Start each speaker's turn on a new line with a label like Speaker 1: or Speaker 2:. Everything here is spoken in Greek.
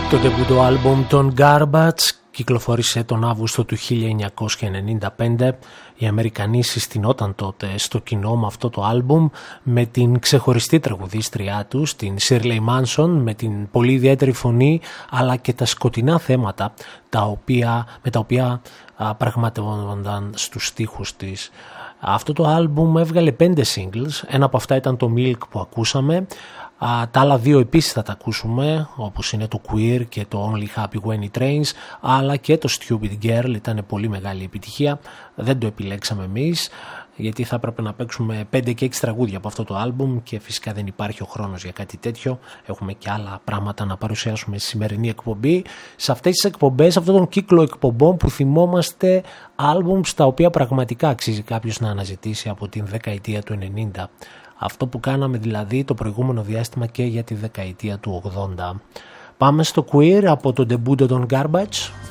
Speaker 1: Το ντεμπούτο άλμπουμ των Garbage κυκλοφόρησε τον Αύγουστο του 1995. Οι Αμερικανοί συστηνόταν τότε στο κοινό με αυτό το άλμπουμ, με την ξεχωριστή τραγουδίστριά τους, την Shirley Manson, με την πολύ ιδιαίτερη φωνή, αλλά και τα σκοτεινά θέματα με τα οποία πραγματευόταν στους στίχους της. Αυτό το άλμπουμ έβγαλε 5 singles, ένα από αυτά ήταν το Milk που ακούσαμε. Τα άλλα δύο επίσης θα τα ακούσουμε, όπως είναι το Queer και το Only Happy When It Rains, αλλά και το Stupid Girl ήταν πολύ μεγάλη επιτυχία. Δεν το επιλέξαμε εμείς, γιατί θα έπρεπε να παίξουμε 5 και 6 τραγούδια από αυτό το άλμπουμ και φυσικά δεν υπάρχει ο χρόνος για κάτι τέτοιο. Έχουμε και άλλα πράγματα να παρουσιάσουμε στη σημερινή εκπομπή. Σε αυτές τις εκπομπές, σε αυτόν τον κύκλο εκπομπών που θυμόμαστε άλμπουμ στα οποία πραγματικά αξίζει κάποιος να αναζητήσει από την δεκαετία του 90. Αυτό που κάναμε δηλαδή το προηγούμενο διάστημα και για τη δεκαετία του 80. Πάμε στο Queer από το ντεμπούτο των Garbage.